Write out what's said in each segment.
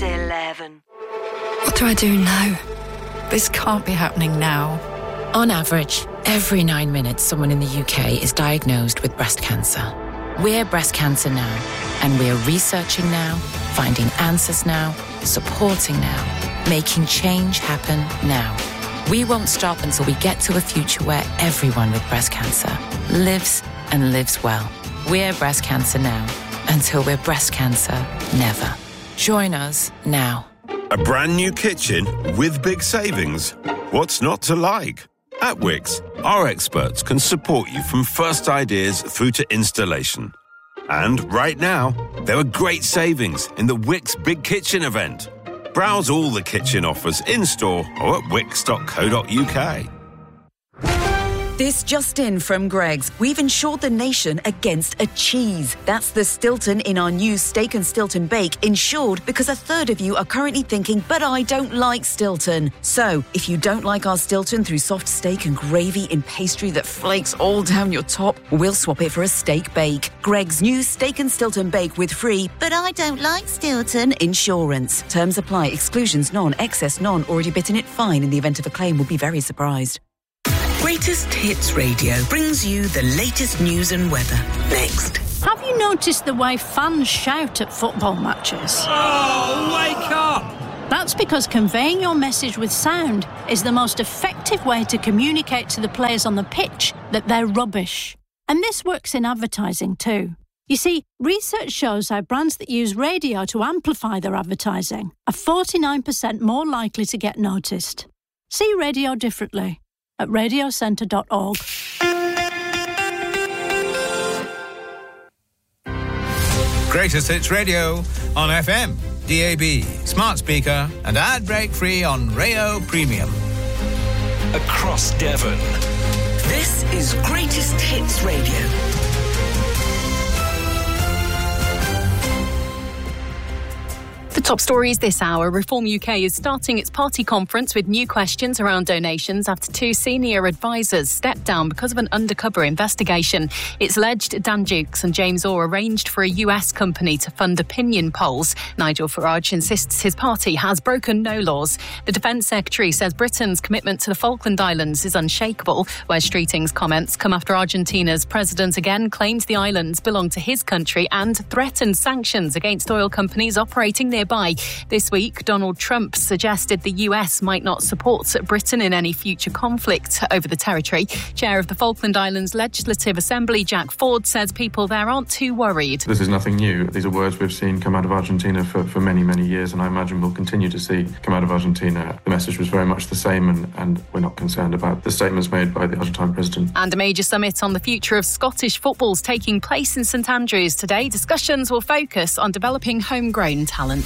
It's 11. What do I do now? This can't be happening now. On average, every 9 minutes, someone in the UK is diagnosed with breast cancer. We're Breast Cancer Now, and we're researching now, finding answers now, supporting now, making change happen now. We won't stop until we get to a future where everyone with breast cancer lives and lives well. We're Breast Cancer Now, until we're breast cancer never. Join us now. A brand new kitchen with big savings. What's not to like? At Wickes, our experts can support you from first ideas through to installation. And right now, there are great savings in the Wickes Big Kitchen event. Browse all the kitchen offers in-store or at wickes.co.uk. This just in from Greggs. We've insured the nation against a cheese. That's the Stilton in our new Steak and Stilton Bake, insured because a third of you are currently thinking, but I don't like Stilton. So, if you don't like our Stilton through soft steak and gravy in pastry that flakes all down your top, we'll swap it for a steak bake. Greggs' new Steak and Stilton Bake with free, but I don't like Stilton insurance. Terms apply. Exclusions none. Excess none. Already bitten it fine. In the event of a claim, will be very surprised. Greatest Hits Radio brings you the latest news and weather. Next. Have you noticed the way fans shout at football matches? Oh, wake up! That's because conveying your message with sound is the most effective way to communicate to the players on the pitch that they're rubbish. And this works in advertising too. You see, research shows how brands that use radio to amplify their advertising are 49% more likely to get noticed. See radio differently at radiocentre.org. Greatest Hits Radio on FM, DAB, smart speaker and ad break free on Rayo Premium. Across Devon. This is Greatest Hits Radio. The top stories this hour. Reform UK is starting its party conference with new questions around donations after two senior advisors stepped down because of an undercover investigation. It's alleged Dan Dukes and James Orr arranged for a US company to fund opinion polls. Nigel Farage insists his party has broken no laws. The Defence Secretary says Britain's commitment to the Falkland Islands is unshakable. Wes Streeting's comments come after Argentina's president again claimed the islands belong to his country and threatened sanctions against oil companies operating nearby. This week, Donald Trump suggested the US might not support Britain in any future conflict over the territory. Chair of the Falkland Islands Legislative Assembly, Jack Ford, says people there aren't too worried. This is nothing new. These are words we've seen come out of Argentina for many, many years, and I imagine we'll continue to see come out of Argentina. The message was very much the same, and we're not concerned about the statements made by the Argentine president. And a major summit on the future of Scottish football is taking place in St Andrews today. Discussions will focus on developing homegrown talent.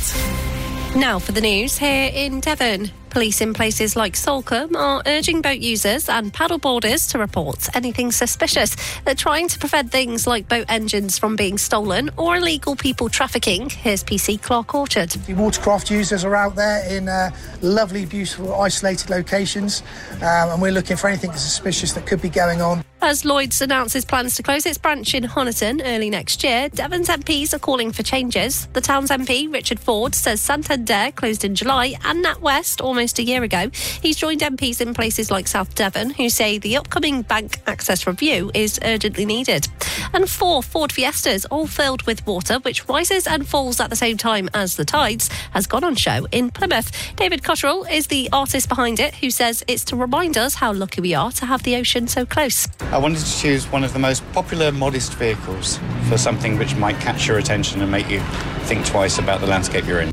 Now for the news here in Devon. Police in places like Salcombe are urging boat users and paddleboarders to report anything suspicious. They're trying to prevent things like boat engines from being stolen or illegal people trafficking. Here's PC Clark Orchard. The watercraft users are out there in lovely, beautiful, isolated locations, and we're looking for anything suspicious that could be going on. As Lloyds announces plans to close its branch in Honiton early next year, Devon's MPs are calling for changes. The town's MP, Richard Ford, says Santander closed in July and NatWest almost a year ago. He's joined MPs in places like South Devon who say the upcoming bank access review is urgently needed. And 4 Ford Fiestas, all filled with water, which rises and falls at the same time as the tides, has gone on show in Plymouth. David Cotterill is the artist behind it, who says it's to remind us how lucky we are to have the ocean so close. I wanted to choose one of the most popular modest vehicles for something which might catch your attention and make you think twice about the landscape you're in.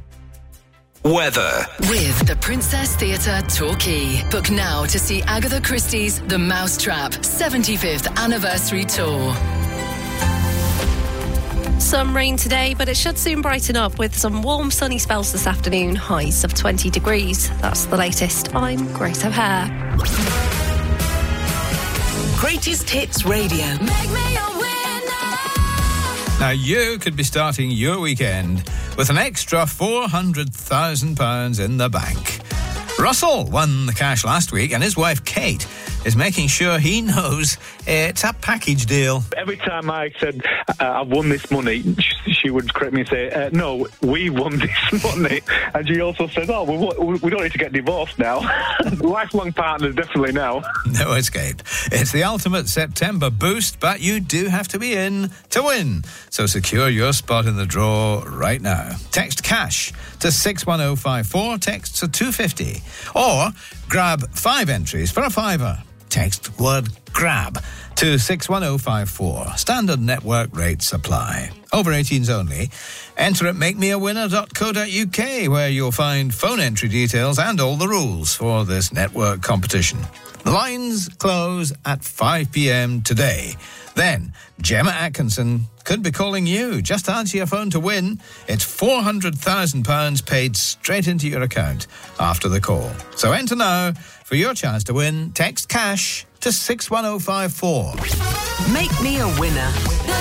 Weather. With the Princess Theatre Torquay. Book now to see Agatha Christie's The Mousetrap 75th Anniversary Tour. Some rain today, but it should soon brighten up with some warm sunny spells this afternoon, highs of 20 degrees. That's the latest. I'm Grace O'Hare. Greatest Hits Radio. Make me a winner. Now, you could be starting your weekend with an extra £400,000 in the bank. Russell won the cash last week, and his wife, Kate, is making sure he knows it's a package deal. Every time I said I've won this money, she would correct me and say, no, we won this money. And she also says, oh, we don't need to get divorced now. Lifelong partners, definitely now. No escape. It's the ultimate September boost, but you do have to be in to win. So secure your spot in the draw right now. Text CASH to 61054, text to 250. Or grab 5 entries for a £5. Text word GRAB to 61054. Standard network rates apply. Over 18s only. Enter at makemeawinner.co.uk, where you'll find phone entry details and all the rules for this network competition. The lines close at 5 p.m. today. Then, Gemma Atkinson could be calling you. Just answer your phone to win. It's £400,000 paid straight into your account after the call. So enter now for your chance to win. Text CASH to 61054. Make me a winner.